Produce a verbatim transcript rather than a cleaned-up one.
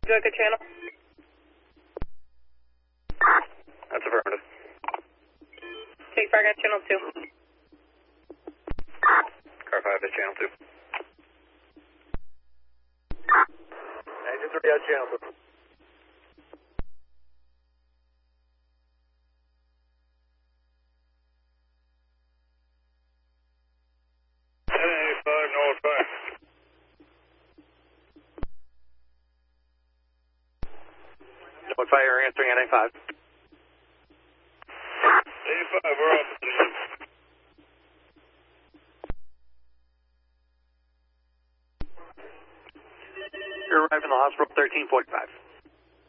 do a good channel? That's affirmative. Take five, got channel two. Car five is channel two. Engine three has channel two. eighty-five, no five. No fire answering N A five. eighty-five, we're off position. You're arriving in the hospital thirteen forty-five.